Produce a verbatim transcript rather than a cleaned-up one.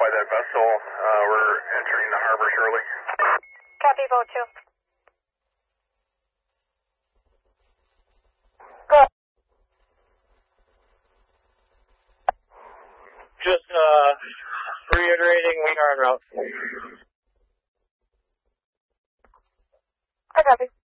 that vessel. Uh, we're entering the harbor shortly. Copy, Boat two. Go. Just uh, reiterating, we are en route. I copy.